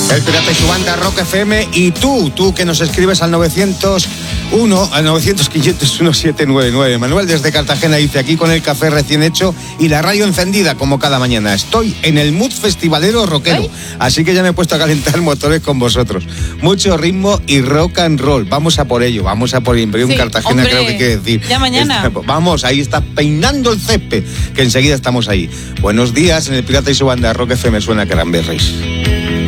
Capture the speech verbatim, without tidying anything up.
El Pirata y su banda Rock F M. Y tú, tú que nos escribes al novecientos uno, al novecientos, quinientos uno, siete nueve nueve. Manuel desde Cartagena dice: aquí con el café recién hecho y la radio encendida como cada mañana. Estoy en el mood festivalero rockero. ¿Ay? Así que ya me he puesto a calentar motores con vosotros. Mucho ritmo y rock and roll. Vamos a por ello, vamos a por Imperium sí, Cartagena, hombre, creo que quiere decir. Ya mañana. Está, vamos, ahí está peinando el césped, que enseguida estamos ahí. Buenos días, en el Pirata y su banda Rock F M suena Cranberries.